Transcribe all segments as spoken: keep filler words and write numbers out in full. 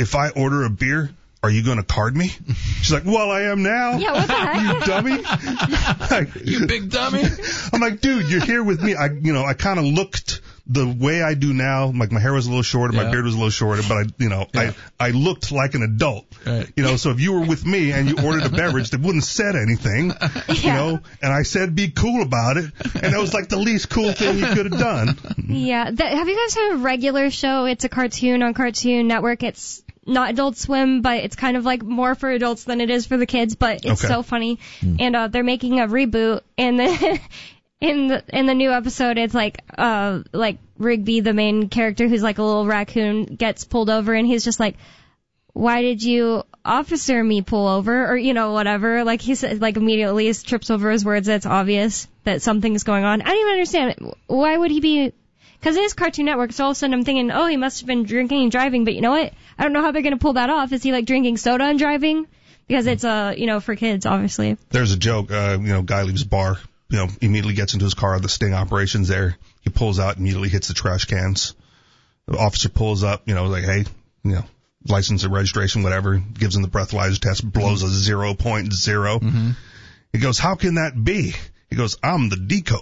if I order a beer, are you going to card me? She's like, well, I am now. Yeah, what the heck? You dummy. Like, you big dummy. I'm like, dude, you're here with me. I, you know, I kind of looked the way I do now. Like, my hair was a little shorter, yeah. my beard was a little shorter, but I, you know, yeah. I, I looked like an adult. Right. You know, so if you were with me and you ordered a beverage that wouldn't said anything, yeah. you know, and I said be cool about it, and that was like the least cool thing you could have done. Yeah. The, have you guys heard of Regular Show? It's a cartoon on Cartoon Network. It's not Adult Swim, but it's kind of like more for adults than it is for the kids, but it's okay. so funny. Mm. And uh, they're making a reboot, and then in the in the new episode, it's like uh like Rigby, the main character, who's like a little raccoon, gets pulled over, and he's just like, "Why did you officer me pull over?" Or you know whatever. Like he said, like immediately he trips over his words. It's obvious that something's going on. I don't even understand it. Why would he be? Because it is Cartoon Network, so all of a sudden I'm thinking, oh, he must have been drinking and driving, but you know what? I don't know how they're going to pull that off. Is he, like, drinking soda and driving? Because it's, uh, you know, for kids, obviously. There's a joke, uh, you know, guy leaves bar, you know, immediately gets into his car, the sting operation's there. He pulls out, immediately hits the trash cans. The officer pulls up, you know, like, hey, you know, license and registration, whatever, gives him the breathalyzer test, blows a zero point zero. Mm-hmm. He goes, how can that be? He goes, I'm the decoy.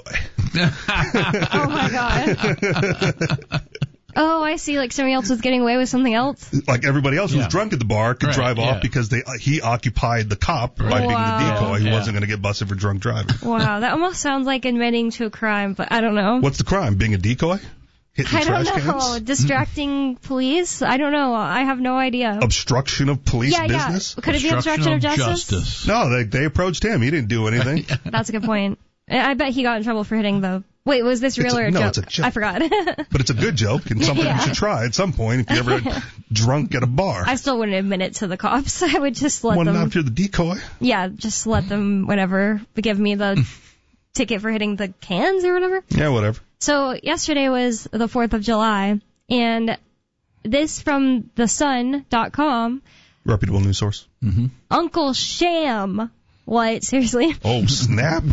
Oh, my God. Oh, I see. Like somebody else was getting away with something else? Like everybody else who yeah. was drunk at the bar could right, drive yeah. off because they uh, he occupied the cop by wow. being the decoy. He yeah. wasn't going to get busted for drunk driving. Wow, that almost sounds like admitting to a crime, but I don't know. What's the crime? Being a decoy? Hitting I don't trash know. cans? Distracting police? I don't know. I have no idea. Obstruction of police yeah, business? Yeah. Could it be obstruction of justice? justice? No, they they approached him. He didn't do anything. That's a good point. I bet he got in trouble for hitting the... Wait, was this real it's a, or a no, joke? it's a joke. I forgot. But it's a good joke and something yeah. you should try at some point if you ever had drunk at a bar. I still wouldn't admit it to the cops. I would just let well, them... not if you're the decoy. Yeah, just let them, whatever, give me the ticket for hitting the cans or whatever. Yeah, whatever. So yesterday was the fourth of July, and this from the sun dot com. Reputable news source. Mm-hmm. Uncle Sham. What? Seriously? Oh, snap.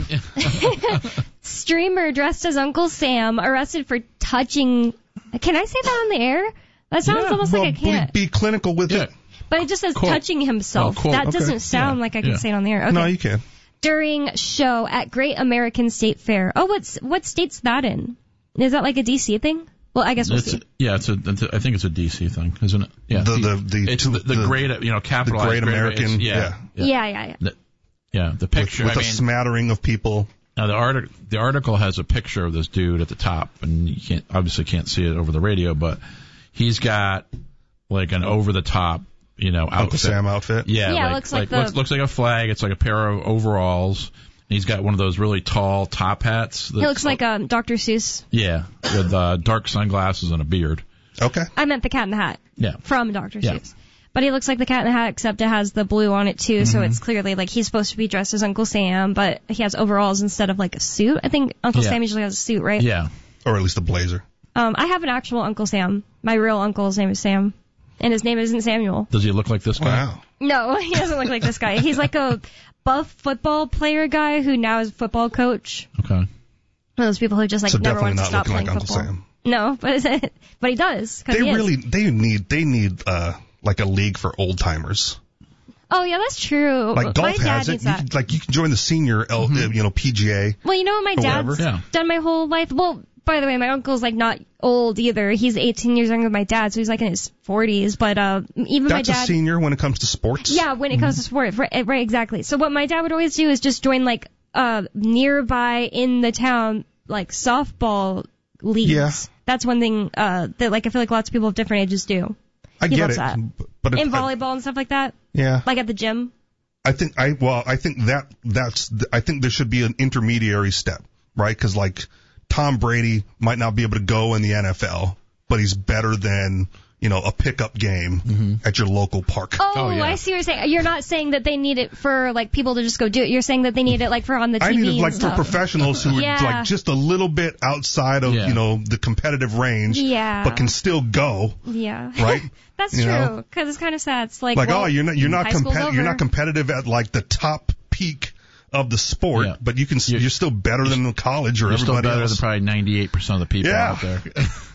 Streamer dressed as Uncle Sam arrested for touching... Can I say that on the air? That sounds Yeah, almost well, like I can't. Be, be clinical with Yeah. it. But it just says Quote. touching himself. Oh, quote. That Okay. doesn't sound Yeah. like I can Yeah. say it on the air. Okay. No, you can. During show at Great American State Fair. Oh, what's what state's that in? Is that like a D C thing? Well, I guess we'll It's, see. yeah, it's a. It's a. I think it's a D C thing, isn't it? Yeah. The- the- the it's two- the, the, the- great, you know, The capitalized. Great American. it's- Yeah. yeah. Yeah, yeah, yeah. The, yeah, the picture. With, with I a mean, smattering of people. now the article. The article has a picture of this dude at the top, and you can't obviously can't see it over the radio, but he's got like an over the top, you know, outfit. Uncle Sam outfit. Yeah, Yeah, it like, looks like the- looks, looks like a flag. It's like a pair of overalls. He's got one of those really tall top hats. He looks like um, Doctor Seuss. Yeah, with uh, dark sunglasses and a beard. Okay. I meant the Cat in the Hat Yeah. from Doctor Yeah. Seuss. But he looks like the Cat in the Hat, except it has the blue on it too, so it's clearly like he's supposed to be dressed as Uncle Sam, but he has overalls instead of like a suit. I think Uncle Yeah. Sam usually has a suit, right? Yeah. Or at least a blazer. Um, I have an actual Uncle Sam. My real uncle's name is Sam, and his name isn't Samuel. Does he look like this guy? Wow. No, he doesn't look like this guy. He's like a buff football player guy who now is a football coach. Okay. One of those people who just like So never definitely wants to not stop looking playing like Uncle football. Sam. No, but but he does. 'Cause They he is. really, they need, they need, uh, like a league for old timers. Oh yeah, that's true. Like my golf dad has it. needs You that. can, like you can join the senior, L, uh, you know, P G A. Well, you know what my or dad's whatever. Yeah. done my whole life? Well, by the way, my uncle's like not old either. He's eighteen years younger than my dad, so he's like in his forties. But uh, even That's my dad. a senior when it comes to sports. Yeah, when it comes to sport, right, right, exactly. So what my dad would always do is just join like uh nearby in the town like softball leagues. Yeah. That's one thing uh that like I feel like lots of people of different ages do. I he get loves it. that. But it, In volleyball and stuff like that, yeah. like at the gym. I think I well I think that that's I think there should be an intermediary step, right? Because like Tom Brady might not be able to go in the N F L, but he's better than you know a pickup game Mm-hmm. at your local park. Oh, Oh, yeah. I see what you're saying. You're not saying that they need it for like people to just go do it. You're saying that they need it like for on the T V I need it and like for stuff. professionals who Yeah. are like just a little bit outside of Yeah. you know the competitive range, Yeah. but can still go, Yeah. right? That's You true. know? Because it's kind of sad. It's like, Like well, oh you're not you're not high school's competitive you're over. not competitive at like the top peak of the sport, Yeah. but you can You're- you're still better than college or You're still everybody better else. than probably ninety-eight percent of the people Yeah. out there.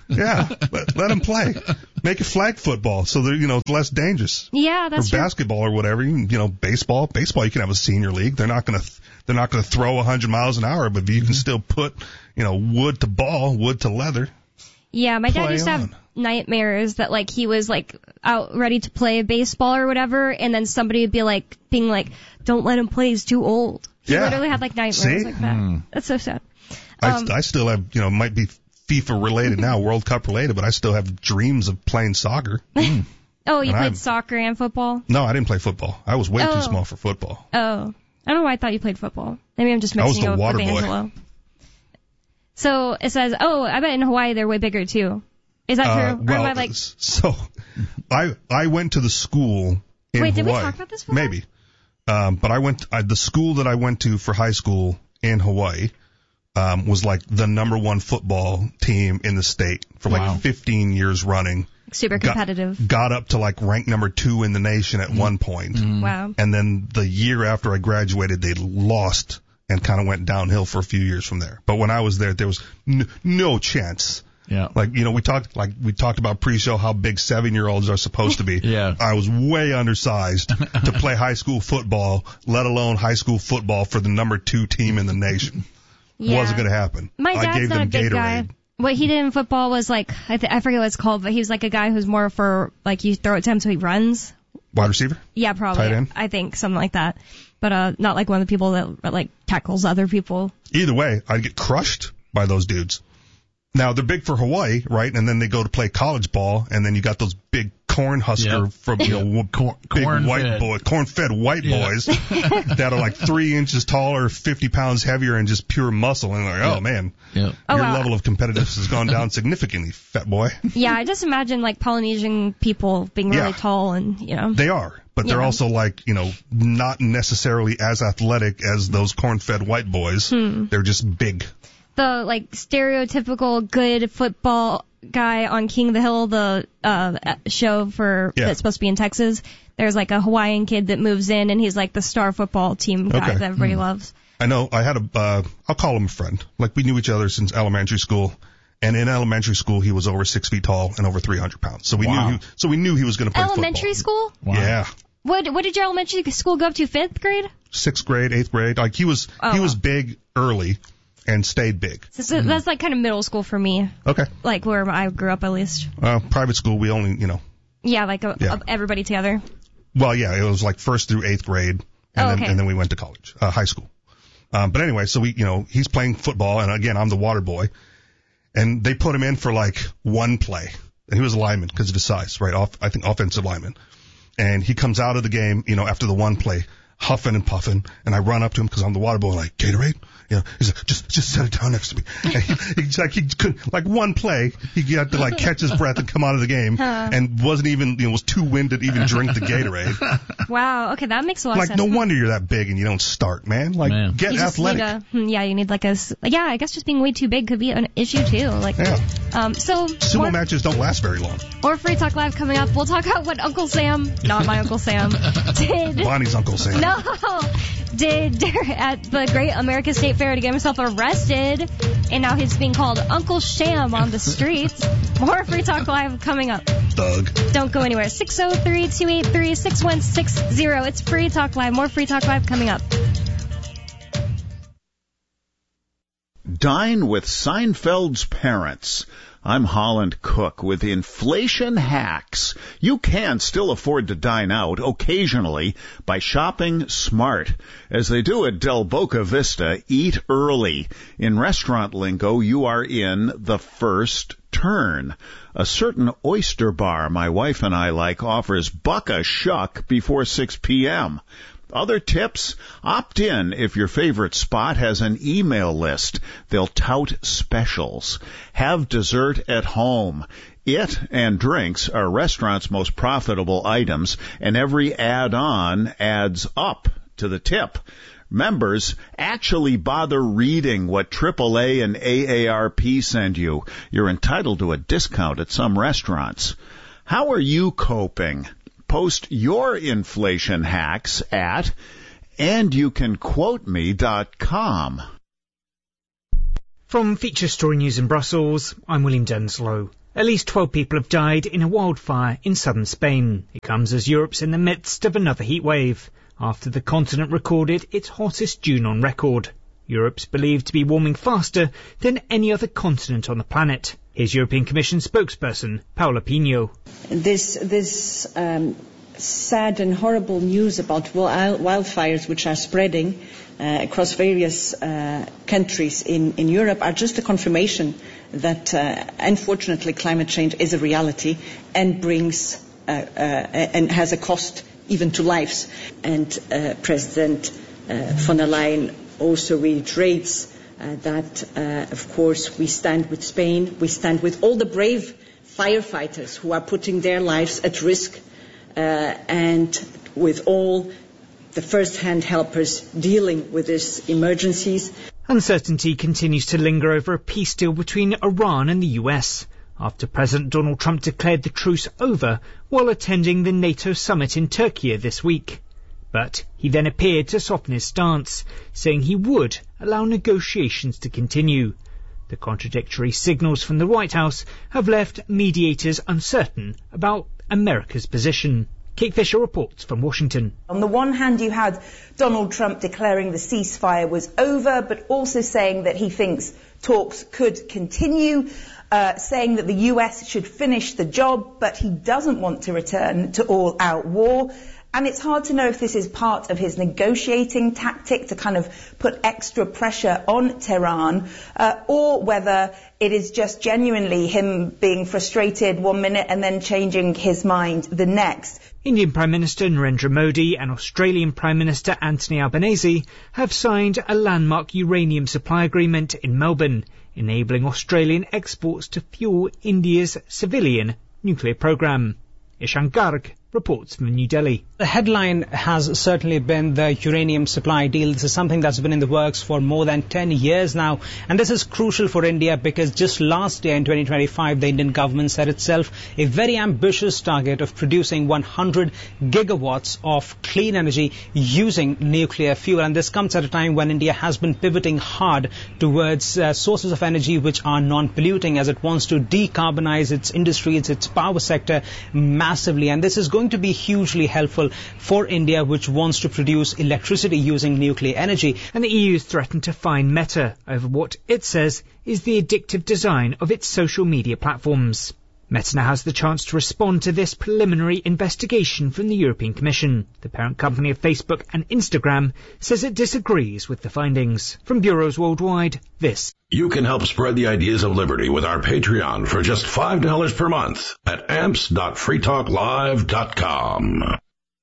Yeah, let, let them play. Make it flag football so they're, you know, less dangerous. Yeah, that's or true. basketball or whatever. You, can, you know, baseball. Baseball, you can have a senior league. They're not going to they're not going to throw one hundred miles an hour, but you can still put, you know, wood to ball, wood to leather. Yeah, my dad Play used to have on. nightmares that, like, he was, like, out ready to play baseball or whatever, and then somebody would be, like, being like, don't let him play, he's too old. He Yeah. literally had, like, nightmares See? like that. Mm. That's so sad. I, Um, I still have, you know, might be FIFA related now, World Cup related, but I still have dreams of playing soccer. Mm. Oh, you and played I'm- soccer and football? No, I didn't play football. I was way Oh. too small for football. Oh. I don't know why I thought you played football. Maybe I'm just I was mixing the you up water with boy. Angelo. So it says, oh, I bet in Hawaii they're way bigger too. Is that Uh, true? well, or am I like, so I I went to the school in Wait, did we Hawaii. talk about this before? Maybe. Um, but I went, I, the school that I went to for high school in Hawaii, um, was like the number one football team in the state for like Wow. fifteen years running. super Got- competitive? Got up to like rank number two in the nation at one point. Wow. And then the year after I graduated, they lost and kind of went downhill for a few years from there. But when I was there, there was n- no chance. Yeah. Like, you know, we talked, like, we talked about pre-show how big seven-year-olds are supposed to be. Yeah. I was way undersized to play high school football, let alone high school football for the number two team in the nation. Yeah. Wasn't going to happen. My I dad's gave not them a big guy. Gatorade. What he did in football was like, I, th- I forget what it's called, but he was like a guy who's more for, like, you throw it to him so he runs. Wide receiver? Yeah, probably. Tight end? I think something like that. But uh, not like one of the people that like tackles other people. Either way, I'd get crushed by those dudes. Now, they're big for Hawaii, right? And then they go to play college ball, and then you got those big corn husker Yep. from, you know, w- Corn- big corn white fed. boy, corn-fed white Yeah. boys that are like three inches taller, fifty pounds heavier, and just pure muscle. And like, oh, Yeah. man, Yeah. Oh, your wow. level of competitiveness has gone down significantly, fat boy. Yeah, I just imagine like Polynesian people being really Yeah. tall and, you know. They are, but they're Yeah. also like, you know, not necessarily as athletic as those corn-fed white boys. Hmm. They're just big. The like stereotypical good football guy on King of the Hill, the uh show for Yeah. that's supposed to be in Texas. There's like a Hawaiian kid that moves in and he's like the star football team guy Okay. that everybody loves. I know I had a, uh, I'll call him a friend. Like, we knew each other since elementary school. And in elementary school, he was over six feet tall and over three hundred pounds. So we Wow. knew he, so we knew he was going to play Elementary football. school? Wow. Yeah. What what did your elementary school go up to? Fifth grade? Sixth grade, eighth grade. Like, he was, Oh, he was wow. big early and stayed big. So, so that's like kind of middle school for me, Okay. like where I grew up at least. Uh, private school, we only, you know, Yeah, like a, Yeah. a- everybody together. well, yeah, it was like first through eighth grade. And Oh, then, okay. and then we went to college, uh, high school. Um, but anyway, so we, you know, he's playing football, and again, I'm the water boy. And they put him in for like one play. And he was a lineman because of his size, right? Off, I think offensive lineman. And he comes out of the game, you know, after the one play, huffing and puffing. And I run up to him because I'm the water boy, like, Gatorade? You know, he's like, just, just set it down next to me. And he, he's like, he could, like one play, he got to like catch his breath and come out of the game and wasn't even, you know, was too winded to even drink the Gatorade. Wow. Okay, that makes a lot Like, of sense. no wonder you're that big and you don't start, man. Like, Man. get You just athletic. need a, hmm, yeah, you need like a, s- yeah, I guess just being way too big could be an issue too. Like, Yeah. um, so Sumo more, matches don't last very long. more Free Talk Live coming up. We'll talk about what Uncle Sam, not my Uncle Sam, did. Bonnie's Uncle Sam. No, did at the Great America State Fair to get himself arrested, and now he's being called Uncle Sham on the streets. More Free Talk Live coming up. Thug. Don't go anywhere. six oh three, two eight three, six one six zero. It's Free Talk Live. More Free Talk Live coming up. Dine with Seinfeld's parents. I'm Holland Cook with Inflation Hacks. You can still afford to dine out occasionally by shopping smart. As they do at Del Boca Vista, eat early. In restaurant lingo, you are in the first turn. A certain oyster bar my wife and I like offers buck a shuck before six p.m. Other tips? Opt in if your favorite spot has an email list. They'll tout specials. Have dessert at home. It and drinks are restaurants' most profitable items, and every add-on adds up to the tip. Members actually bother reading what triple A and A A R P send you. You're entitled to a discount at some restaurants. How are you coping? Post your inflation hacks at and you can quote me dot com. From Feature Story News in Brussels, I'm William Denslow. At least twelve people have died in a wildfire in southern Spain. It comes as Europe's in the midst of another heatwave, after the continent recorded its hottest June on record. Europe's believed to be warming faster than any other continent on the planet. Here's European Commission spokesperson Paula Pino. This, this um, sad and horrible news about wildfires which are spreading uh, across various uh, countries in, in Europe are just a confirmation that uh, unfortunately climate change is a reality and brings uh, uh, and has a cost even to lives. And uh, President uh, von der Leyen also reiterates uh, that, uh, of course, we stand with Spain, we stand with all the brave firefighters who are putting their lives at risk, uh, and with all the first-hand helpers dealing with these emergencies. Uncertainty continues to linger over a peace deal between Iran and the U S after President Donald Trump declared the truce over while attending the NATO summit in Turkey this week. But he then appeared to soften his stance, saying he would allow negotiations to continue. The contradictory signals from the White House have left mediators uncertain about America's position. Kate Fisher reports from Washington. On the one hand, you had Donald Trump declaring the ceasefire was over, but also saying that he thinks talks could continue, uh, saying that the U S should finish the job, but he doesn't want to return to all-out war. And it's hard to know if this is part of his negotiating tactic to kind of put extra pressure on Tehran, uh, or whether it is just genuinely him being frustrated one minute and then changing his mind the next. Indian Prime Minister Narendra Modi and Australian Prime Minister Anthony Albanese have signed a landmark uranium supply agreement in Melbourne, enabling Australian exports to fuel India's civilian nuclear program. Ishan Garg reports from New Delhi. The headline has certainly been the uranium supply deal. This is something that's been in the works for more than ten years now. And this is crucial for India because just last year in twenty twenty-five, the Indian government set itself a very ambitious target of producing one hundred gigawatts of clean energy using nuclear fuel. And this comes at a time when India has been pivoting hard towards uh, sources of energy which are non-polluting as it wants to decarbonize its industry, its, its power sector massively. And this is going to be hugely helpful for India, which wants to produce electricity using nuclear energy. And the E U has threatened to fine Meta over what it says is the addictive design of its social media platforms. Meta now has the chance to respond to this preliminary investigation from the European Commission. The parent company of Facebook and Instagram says it disagrees with the findings. From bureaus worldwide, this. You can help spread the ideas of liberty with our Patreon for just five dollars per month at amps dot free talk live dot com.